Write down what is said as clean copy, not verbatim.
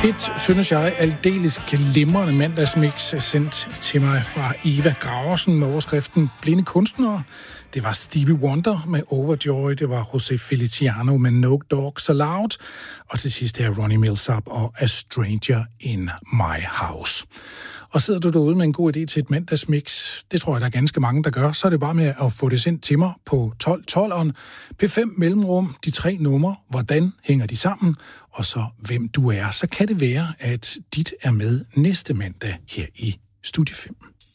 Et, synes jeg, aldeles glimrende mandagsmix er sendt til mig fra Eva Graversen med overskriften Blinde kunstnere. Det var Stevie Wonder med Overjoy, det var José Feliciano med No Dogs Allowed, og til sidst er Ronnie Milsap og A Stranger in My House. Og sidder du derude med en god idé til et mandagsmix, det tror jeg, der er ganske mange, der gør, så er det bare med at få det sendt til mig på 1212'eren. P5 mellemrum, de 3 numre, hvordan hænger de sammen, og så hvem du er. Så kan det være, at dit er med næste mandag her i Studie 5.